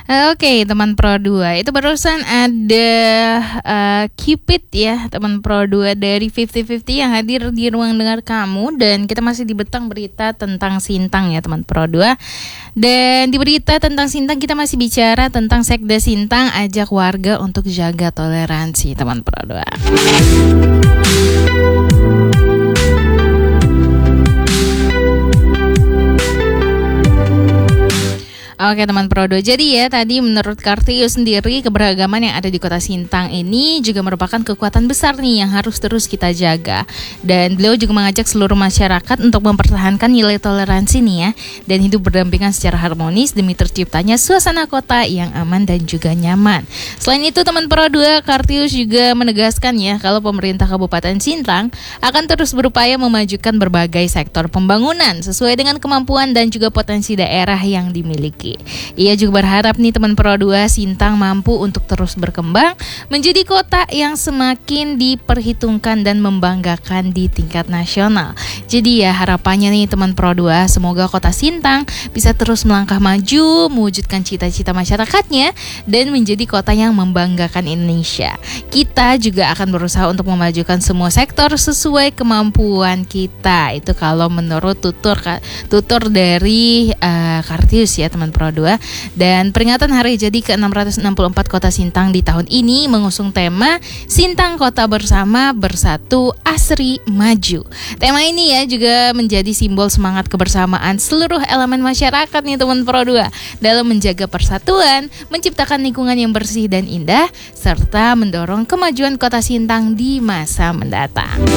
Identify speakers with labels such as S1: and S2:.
S1: Oke, teman Pro 2. Itu barusan ada Cupid ya, teman Pro 2 dari 50-50 yang hadir di ruang dengar kamu. Dan kita masih di betang berita tentang Sintang ya, teman Pro 2. Dan di berita tentang Sintang kita masih bicara tentang Sekda Sintang ajak warga untuk jaga toleransi, teman Pro 2. Oke teman Prodo, jadi ya tadi menurut Kartius sendiri keberagaman yang ada di kota Sintang ini juga merupakan kekuatan besar nih yang harus terus kita jaga. Dan beliau juga mengajak seluruh masyarakat untuk mempertahankan nilai toleransi nih ya, dan hidup berdampingan secara harmonis demi terciptanya suasana kota yang aman dan juga nyaman. Selain itu teman Prodo, Kartius juga menegaskan ya kalau pemerintah Kabupaten Sintang akan terus berupaya memajukan berbagai sektor pembangunan sesuai dengan kemampuan dan juga potensi daerah yang dimiliki. Ia juga berharap nih teman Pro 2 Sintang mampu untuk terus berkembang menjadi kota yang semakin diperhitungkan dan membanggakan di tingkat nasional. Jadi ya harapannya nih teman Pro 2, semoga kota Sintang bisa terus melangkah maju, mewujudkan cita-cita masyarakatnya dan menjadi kota yang membanggakan Indonesia. Kita juga akan berusaha untuk memajukan semua sektor sesuai kemampuan kita. Itu kalau menurut tutur dari Kartius ya teman Pro 2. Dan peringatan hari jadi ke-664 Kota Sintang di tahun ini mengusung tema Sintang Kota Bersama Bersatu Asri Maju. Tema ini ya juga menjadi simbol semangat kebersamaan seluruh elemen masyarakat nih teman Pro 2 dalam menjaga persatuan, menciptakan lingkungan yang bersih dan indah serta mendorong kemajuan Kota Sintang di masa mendatang.